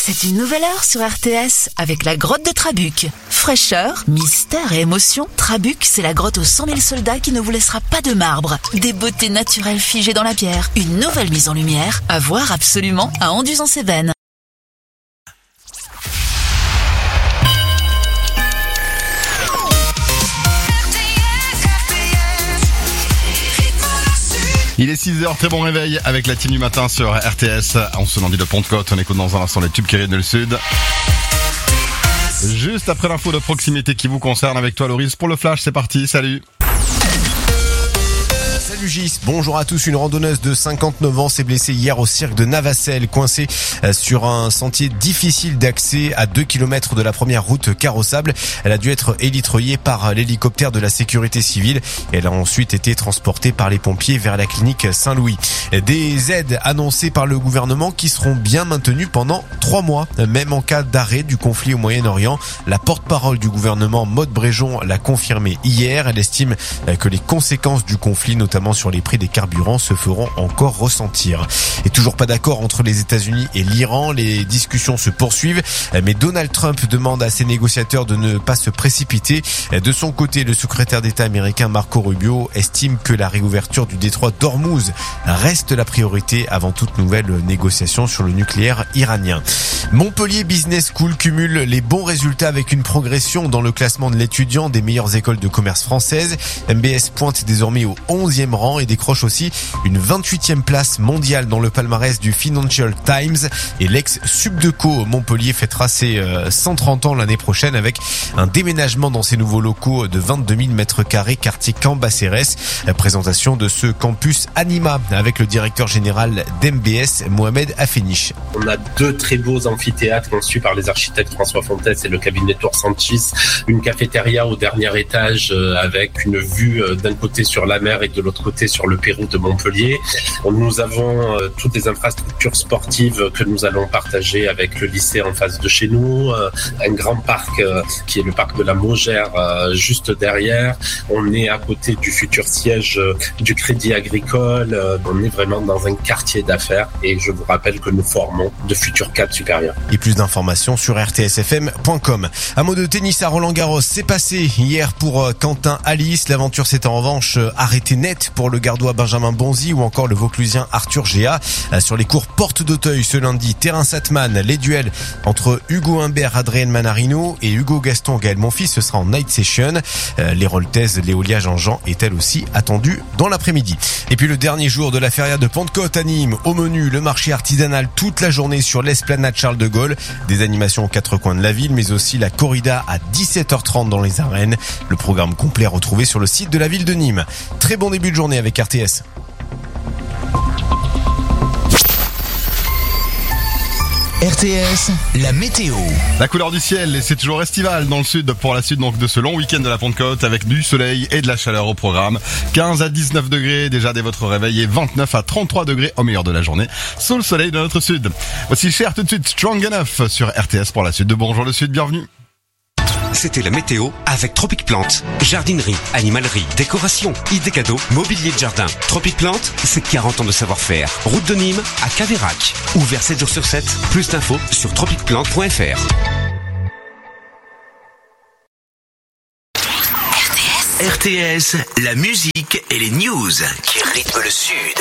C'est une nouvelle heure sur RTS avec la grotte de Trabuc. Fraîcheur, mystère et émotion, Trabuc, c'est la grotte aux 100 000 soldats qui ne vous laissera pas de marbre. Des beautés naturelles figées dans la pierre. Une nouvelle mise en lumière, à voir absolument à Anduze-en-Cévennes. Il est 6h, très bon réveil avec la team du matin sur RTS. On se lundi de Pentecôte, on écoute dans un instant les tubes qui viennent du Sud. Juste après l'info de proximité qui vous concerne avec toi Loris pour le flash, c'est parti, salut. Salut Gis, bonjour à tous. Une randonneuse de 59 ans s'est blessée hier au cirque de Navacelles, coincée sur un sentier difficile d'accès à 2 km de la première route carrossable. Elle a dû être élitroyée par l'hélicoptère de la sécurité civile. Elle a ensuite été transportée par les pompiers vers la clinique Saint-Louis. Des aides annoncées par le gouvernement qui seront bien maintenues pendant 3 mois, même en cas d'arrêt du conflit au Moyen-Orient. La porte-parole du gouvernement, Maud Bréjon, l'a confirmé hier. Elle estime que les conséquences du conflit, notamment sur les prix des carburants, se feront encore ressentir. Et toujours pas d'accord entre les États-Unis et l'Iran. Les discussions se poursuivent, mais Donald Trump demande à ses négociateurs de ne pas se précipiter. De son côté, le secrétaire d'État américain Marco Rubio estime que la réouverture du détroit d'Ormuz reste la priorité avant toute nouvelle négociation sur le nucléaire iranien. Montpellier Business School cumule les bons résultats avec une progression dans le classement de l'étudiant des meilleures écoles de commerce françaises. MBS pointe désormais au 11e rang et décroche aussi une 28e place mondiale dans le palmarès du Financial Times. Et l'ex-Subdeco Montpellier fêtera ses 130 ans l'année prochaine avec un déménagement dans ses nouveaux locaux de 22 000 mètres carrés quartier Cambacérès. Présentation de ce campus Anima avec le directeur général d'MBS, Mohamed Afenich. On a 2 très beaux amphithéâtres conçus par les architectes François Fontès et le cabinet Tour Sanchis, une cafétéria au dernier étage avec une vue d'un côté sur la mer et de l'autre côté sur le Pérou de Montpellier. Nous avons toutes les infrastructures sportives que nous allons partager avec le lycée en face de chez nous, un grand parc qui est le parc de la Maugère juste derrière. On est à côté du futur siège du Crédit Agricole. On est vraiment dans un quartier d'affaires et je vous rappelle que nous formons de futurs cadres supérieurs. Et plus d'informations sur rtsfm.com. Un mot de tennis à Roland-Garros, c'est passé hier pour Quentin Alice. L'aventure s'est en revanche arrêtée net pour le Gardois Benjamin Bonzi ou encore le Vauclusien Arthur Géa. Sur les cours Porte d'Auteuil ce lundi, terrain Satman, les duels entre Hugo Humbert, Adrien Manarino et Hugo Gaston, Gaël Monfils, ce sera en night session. L'Héroltaise Léolia Jean-Jean est elle aussi attendue dans l'après-midi. Et puis le dernier jour de la feria de Pentecôte à Nîmes, au menu le marché artisanal toute la journée sur l'esplanade Charles de Gaulle, des animations aux 4 coins de la ville, mais aussi la corrida à 17h30 dans les arènes. Le programme complet retrouvé sur le site de la ville de Nîmes. Très bon début de journée avec RTS. RTS, la météo. La couleur du ciel, et c'est toujours estival dans le sud pour la suite donc de ce long week-end de la Pentecôte avec du soleil et de la chaleur au programme. 15 à 19 degrés déjà dès votre réveil et 29 à 33 degrés au meilleur de la journée sous le soleil de notre sud. Voici Cher tout de suite, Strong Enough sur RTS pour la suite de Bonjour le Sud, bienvenue. C'était la météo avec Tropic Plante. Jardinerie, animalerie, décoration, idées cadeaux, mobilier de jardin. Tropic Plante, c'est 40 ans de savoir-faire. Route de Nîmes à Caveyrac. Ouvert 7 jours sur 7. Plus d'infos sur tropicplante.fr. RTS, la musique et les news qui rythment le Sud.